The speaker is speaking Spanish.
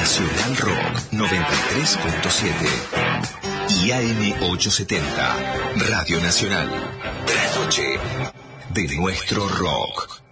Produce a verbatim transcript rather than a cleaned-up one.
Nacional Rock noventa y tres punto siete y A M ochocientos setenta, Radio Nacional. La noche de nuestro rock.